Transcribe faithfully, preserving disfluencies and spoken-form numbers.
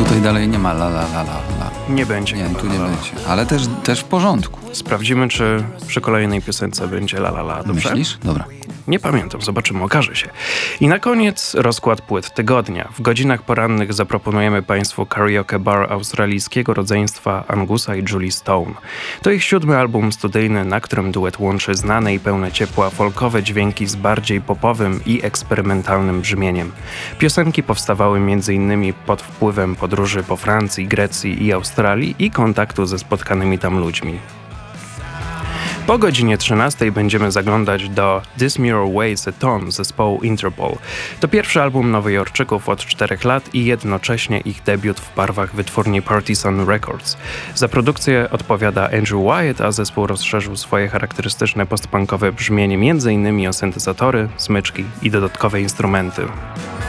tutaj dalej nie ma la la la la la. Nie będzie. Nie, chyba tu nie la, la. będzie. Ale też, też w porządku. Sprawdzimy, czy przy kolejnej piosence będzie la la la. Dobrze? Myślisz? Dobra. Nie pamiętam, zobaczymy, okaże się. I na koniec rozkład płyt tygodnia. W godzinach porannych zaproponujemy Państwu karaoke bar australijskiego rodzeństwa Angusa i Julie Stone. To ich siódmy album studyjny, na którym duet łączy znane i pełne ciepła folkowe dźwięki z bardziej popowym i eksperymentalnym brzmieniem. Piosenki powstawały m.in. pod wpływem podróży po Francji, Grecji i Australii i kontaktu ze spotkanymi tam ludźmi. Po godzinie trzynastej będziemy zaglądać do This Mirror Weighs a Ton zespołu Interpol. To pierwszy album Nowojorczyków od czterech lat i jednocześnie ich debiut w barwach wytwórni Partisan Records. Za produkcję odpowiada Andrew Wyatt, a zespół rozszerzył swoje charakterystyczne postpunkowe brzmienie m.in. o syntezatory, smyczki i dodatkowe instrumenty.